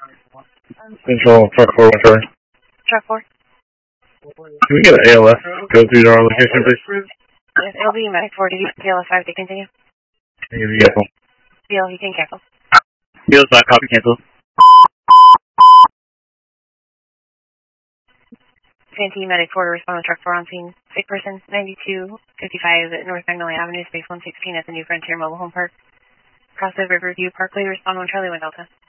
Central, truck 4, 1 Charlie. Truck 4. Can we get an ALS? Go through our location, please. Yes, it'll be Medic 4. Did you ALS 5 to continue? Can you cancel? Deal, you can cancel. ALS 5, copy, cancel. Santee Medic 4 to respond to truck 4 on scene. Sick person, 9255 at North Magnolia Avenue, space 116 at the New Frontier Mobile Home Park. Cross the Riverview Parkway, respond 1 Charlie 1 Delta.